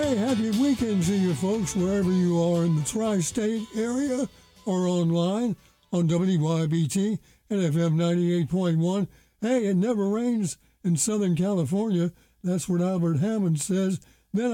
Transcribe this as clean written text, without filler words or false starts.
Hey, happy weekend to you folks, wherever you are in the tri-state area or online on WYBT and FM 98.1. Hey, it never rains in Southern California. That's what Albert Hammond says.